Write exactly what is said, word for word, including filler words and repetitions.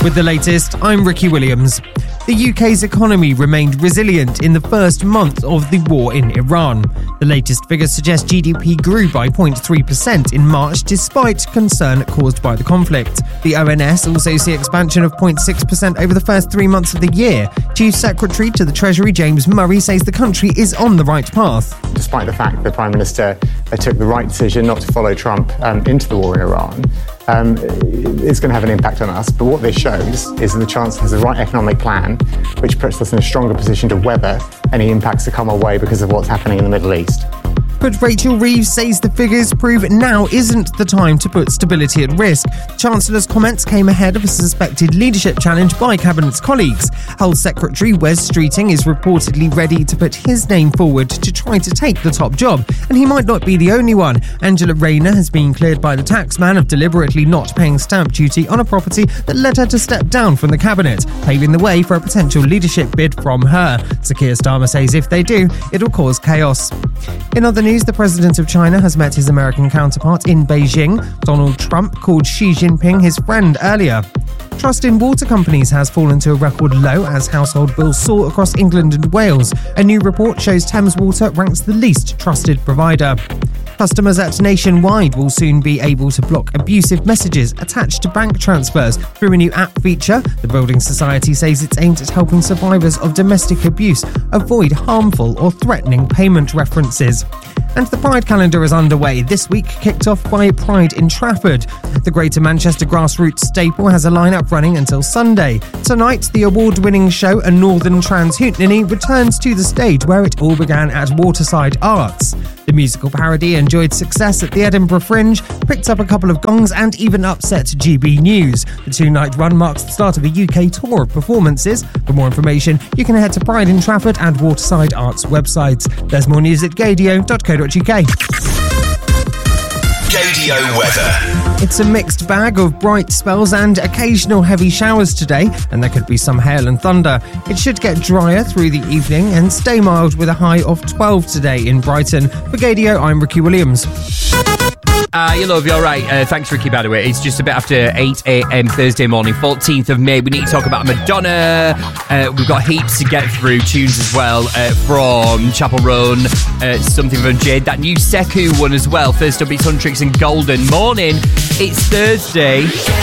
With the latest, I'm Ricky Williams. The U K's economy remained resilient in the first month of the war in Iran. The latest figures suggest G D P grew by zero point three percent in March despite concern caused by the conflict. The O N S also see expansion of zero point six percent over the first three months of the year. Chief Secretary to the Treasury James Murray says the country is on the right path. Despite the fact the Prime Minister uh, took the right decision not to follow Trump um, into the war in Iran, Um, it's going to have an impact on us. But what this shows is that the Chancellor has the right economic plan, which puts us in a stronger position to weather any impacts that come our way because of what's happening in the Middle East. But Rachel Reeves says the figures prove now isn't the time to put stability at risk. The Chancellor's comments came ahead of a suspected leadership challenge by Cabinet's colleagues. Health Secretary Wes Streeting is reportedly ready to put his name forward to try to take the top job, and he might not be the only one. Angela Rayner has been cleared by the taxman of deliberately not paying stamp duty on a property that led her to step down from the Cabinet, paving the way for a potential leadership bid from her. Sir Keir Starmer says if they do, it'll cause chaos. In other news, the President of China has met his American counterpart in Beijing. Donald Trump called Xi Jinping his friend earlier. Trust in water companies has fallen to a record low as household bills soar across England and Wales. A new report shows Thames Water ranks the least trusted provider. Customers at Nationwide will soon be able to block abusive messages attached to bank transfers through a new app feature. The Building Society says it's aimed at helping survivors of domestic abuse avoid harmful or threatening payment references. And the Pride calendar is underway, this week kicked off by Pride in Trafford. The Greater Manchester grassroots staple has a lineup running until Sunday. Tonight, the award-winning show A Northern Trans Hootenanny returns to the stage where it all began at Waterside Arts. The musical parody enjoyed success at the Edinburgh Fringe, picked up a couple of gongs and even upset G B News. The two-night run marks the start of a U K tour of performances. For more information, you can head to Pride in Trafford and Waterside Arts websites. There's more news at gadio dot co dot uk. Gadio weather. It's a mixed bag of bright spells and occasional heavy showers today, and there could be some hail and thunder. It should get drier through the evening and stay mild with a high of twelve today in Brighton. For Gadio, I'm Ricky Williams. Uh, you love, you're right. Uh, thanks, Ricky, by the way. It's just a bit after eight a.m. Thursday morning, fourteenth of May. We need to talk about Madonna. Uh, we've got heaps to get through, tunes as well, uh, from Chapel Roan, uh, something from Jade. That new Seku one as well. First up, it's Huntrix and Golden. Morning. It's Thursday.